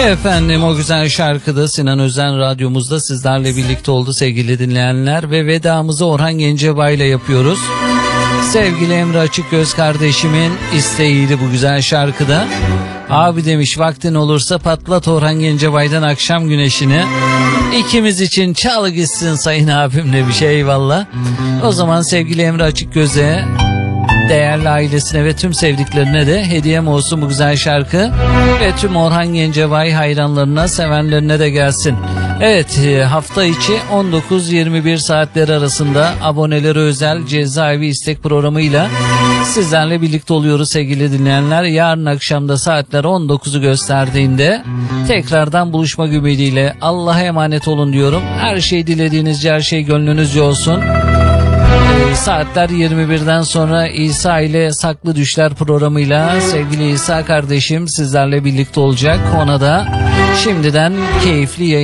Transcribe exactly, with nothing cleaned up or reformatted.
Efendim, o güzel şarkıda Sinan Özen radyomuzda sizlerle birlikte oldu sevgili dinleyenler ve vedamızı Orhan Gencebay ile yapıyoruz. Sevgili Emre Açıkgöz kardeşimin isteğiydi bu güzel şarkıda. Abi demiş, vaktin olursa patlat Orhan Gencebay'dan Akşam Güneşi'ni. İkimiz için çal gitsin sayın abimle bir şey, eyvallah. O zaman sevgili Emre Açıkgöz'e, değerli ailesine ve tüm sevdiklerine de hediyem olsun bu güzel şarkı. Ve tüm Orhan Gencebay hayranlarına, sevenlerine de gelsin. Evet, hafta içi on dokuz yirmi bir saatleri arasında abonelere özel cezaevi istek programıyla sizlerle birlikte oluyoruz sevgili dinleyenler. Yarın akşamda saatler on dokuzu gösterdiğinde tekrardan buluşmak ümidiyle Allah'a emanet olun diyorum. Her şey dilediğinizce, her şey gönlünüzce olsun. Saatler yirmi birden sonra İsa ile Saklı Düşler programıyla sevgili İsa kardeşim sizlerle birlikte olacak. Ona da şimdiden keyifli yayın